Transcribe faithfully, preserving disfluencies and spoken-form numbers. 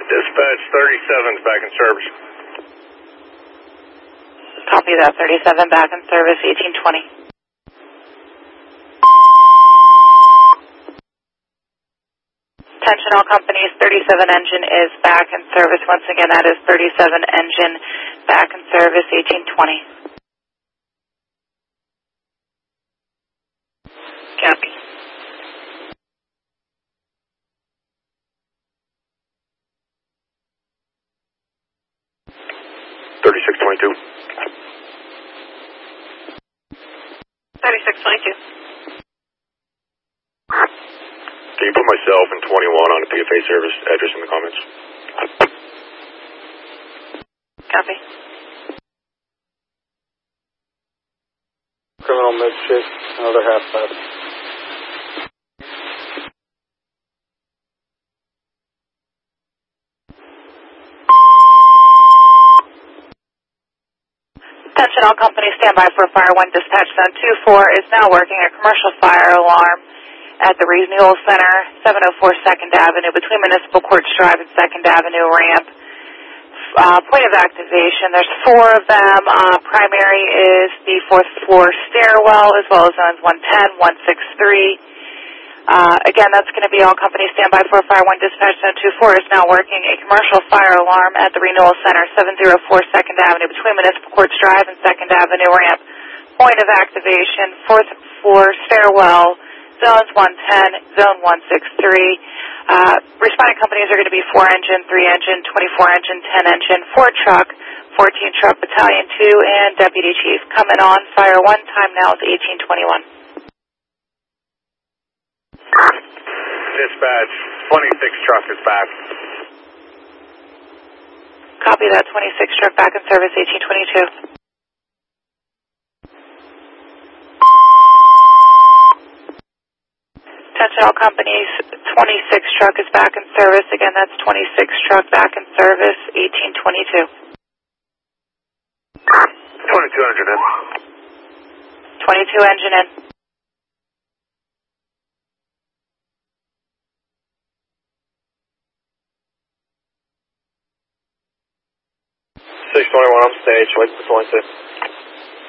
Dispatch thirty-seven's back in service. Copy that, thirty-seven back in service, eighteen twenty. Attention all companies, thirty-seven engine is back in service. Once again, that is thirty-seven engine back in service, eighteen twenty. Copy. thirty-six twenty-two. thirty-six twenty-two. Can you put myself and twenty-one on the P F A service address in the comments? Copy. Criminal mischief, another half five. Attention all companies, stand by for Fire one. Dispatch zone two four is now working a commercial fire alarm at the Renewal Center, seven oh four second Avenue, between Municipal Courts Drive and second Avenue ramp. Uh, point of activation, there's four of them. Uh, primary is the fourth floor stairwell, as well as zones one ten, one sixty-three. Uh, again, that's going to be all companies stand by for Fire one. Dispatch zone two four is now working a commercial fire alarm at the Renewal Center, seven oh four second Avenue, between Municipal Courts Drive and second Avenue ramp. Point of activation, fourth floor stairwell, zones one ten, zone one sixty-three. Uh, responding companies are going to be four engine, three engine, twenty-four engine, ten engine, four truck, fourteen truck, battalion two, and deputy chief. Coming on, Fire one, time now is eighteen twenty-one. Dispatch, twenty-six truck is back. Copy that, twenty-six truck back in service, eighteen twenty-two. Attention all companies, twenty-six truck is back in service. Again, that's twenty-six truck back in service, eighteen twenty-two. twenty-two engine in. twenty-two engine in. six twenty-one on stage, wait for twenty-six.